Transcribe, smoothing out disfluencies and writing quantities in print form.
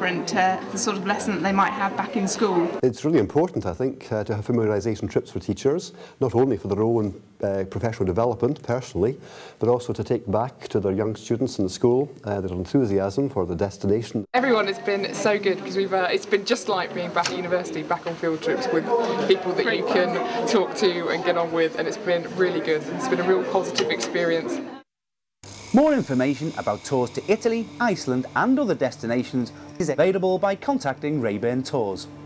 different to the sort of lesson that they might have back in school. It's really important, I think, to have familiarisation trips for teachers, not only for their own professional development personally, but also to take back to their young students in the school their enthusiasm for the destination. Everyone has been so good because it's been just like being back at university, back on field trips with people that you can talk to and get on with, and it's been really good. It's been a real positive experience. More information about tours to Italy, Iceland and other destinations is available by contacting Rayburn Tours.